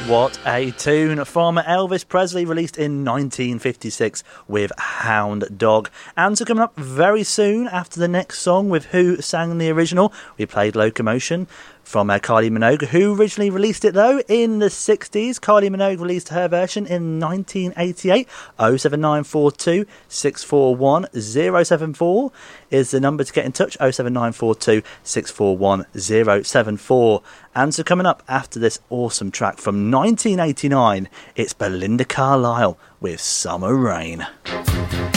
What a tune from Elvis Presley, released in 1956 with Hound Dog. Answer coming up very soon after the next song with who sang the original. We played Locomotion from Kylie Minogue, who originally released it though in the 60s. Kylie Minogue released her version in 1988. 07942 641 074 is the number to get in touch. 07942 641 074. Answer coming up after this awesome track from 1989. It's Belinda Carlisle with Summer Rain.